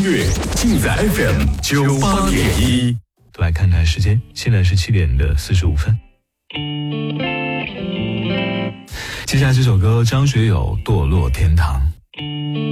乐尽在 FM98.1。 来看看时间，现在是7点45分。接下来这首歌，张学友《堕落天堂》。